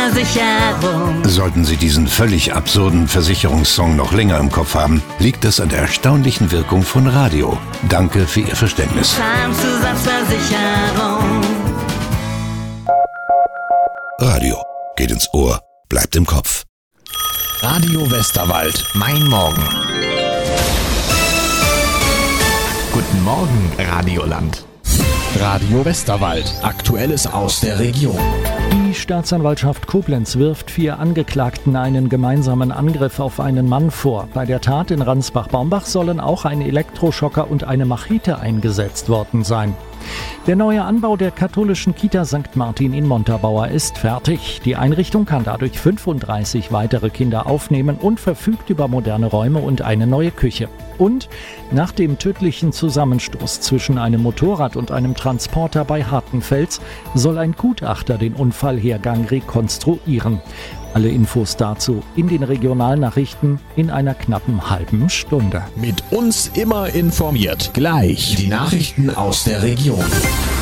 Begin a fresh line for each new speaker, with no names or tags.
Zusatzversicherung.
Sollten Sie diesen völlig absurden Versicherungssong noch länger im Kopf haben, liegt es an der erstaunlichen Wirkung von Radio. Danke für Ihr Verständnis.
Zahnzusatzversicherung.
Radio geht ins Ohr, bleibt im Kopf.
Radio Westerwald, mein Morgen. Guten Morgen, Radioland. Radio Westerwald, Aktuelles aus der Region.
Die Staatsanwaltschaft Koblenz wirft 4 Angeklagten einen gemeinsamen Angriff auf einen Mann vor. Bei der Tat in Ransbach-Baumbach sollen auch ein Elektroschocker und eine Machete eingesetzt worden sein. Der neue Anbau der katholischen Kita St. Martin in Montabaur ist fertig. Die Einrichtung kann dadurch 35 weitere Kinder aufnehmen und verfügt über moderne Räume und eine neue Küche. Und nach dem tödlichen Zusammenstoß zwischen einem Motorrad und einem Transporter bei Hartenfels soll ein Gutachter den Unfallhergang rekonstruieren. Alle Infos dazu in den Regionalnachrichten in einer knappen halben Stunde.
Mit uns immer informiert. Gleich die Nachrichten aus der Region.